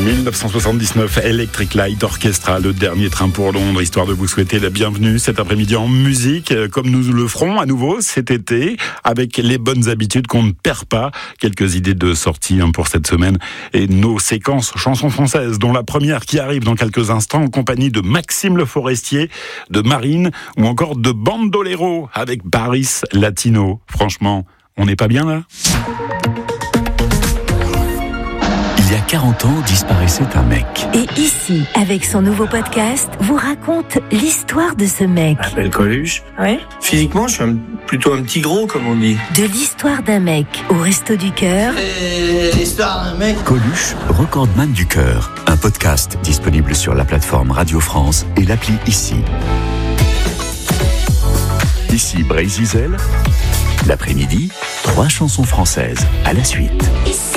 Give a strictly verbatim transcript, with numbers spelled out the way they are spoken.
dix-neuf cent soixante-dix-neuf, Electric Light Orchestra, le dernier train pour Londres, histoire de vous souhaiter la bienvenue cet après-midi en musique, comme nous le ferons à nouveau cet été, avec les bonnes habitudes qu'on ne perd pas. Quelques idées de sortie pour cette semaine et nos séquences chansons françaises, dont la première qui arrive dans quelques instants en compagnie de Maxime Le Forestier, de Marine ou encore de Bandolero avec Baris Latino. Franchement, on n'est pas bien là ? Il y a quarante ans, disparaissait un mec. Et ici, avec son nouveau podcast, vous raconte l'histoire de ce mec. Je m'appelle Coluche. Ouais. Physiquement, je suis un, plutôt un petit gros, comme on dit. De l'histoire d'un mec au Resto du Cœur. Et l'histoire d'un mec. Coluche, recordman du cœur. Un podcast disponible sur la plateforme Radio France et l'appli Ici. Ici Brésil. L'après-midi, trois chansons françaises à la suite.